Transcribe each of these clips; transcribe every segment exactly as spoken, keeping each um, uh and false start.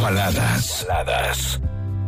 Baladas. Baladas.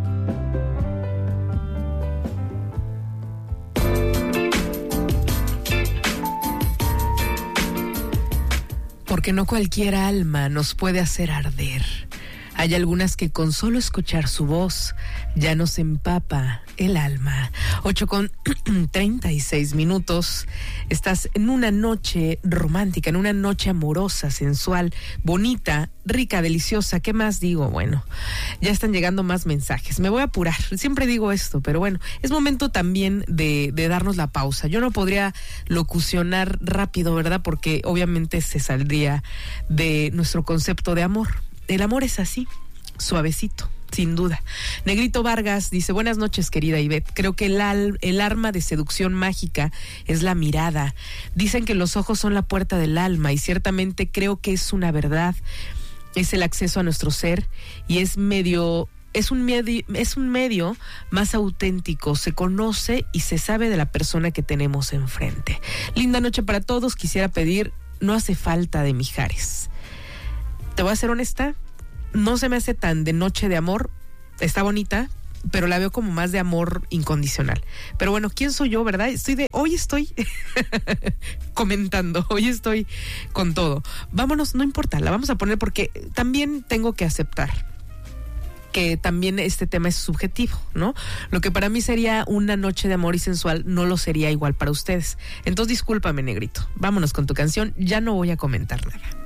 Porque no cualquier alma nos puede hacer arder. Hay algunas que con solo escuchar su voz ya nos empapa el alma. Ocho con treinta y seis minutos. Estás en una noche romántica, en una noche amorosa, sensual, bonita, rica, deliciosa. ¿Qué más digo? Bueno, ya están llegando más mensajes. Me voy a apurar. Siempre digo esto, pero bueno, es momento también de, de darnos la pausa. Yo no podría locucionar rápido, ¿verdad? Porque obviamente se saldría de nuestro concepto de amor. El amor es así, suavecito, sin duda. Negrito Vargas dice, buenas noches, querida Ivette. Creo que el, al, el arma de seducción mágica es la mirada. Dicen que los ojos son la puerta del alma y ciertamente creo que es una verdad. Es el acceso a nuestro ser y es medio... Es un, medio, es un medio más auténtico, se conoce y se sabe de la persona que tenemos enfrente. Linda noche para todos, quisiera pedir No hace falta de Mijares. Te voy a ser honesta, no se me hace tan de noche de amor, está bonita, pero la veo como más de amor incondicional. Pero bueno, ¿quién soy yo, verdad? Estoy de, hoy estoy comentando, hoy estoy con todo. Vámonos, no importa, la vamos a poner porque también tengo que aceptar que también este tema es subjetivo, ¿no? Lo que para mí sería una noche de amor y sensual, no lo sería igual para ustedes. Entonces, discúlpame, negrito. Vámonos con tu canción, ya no voy a comentar nada.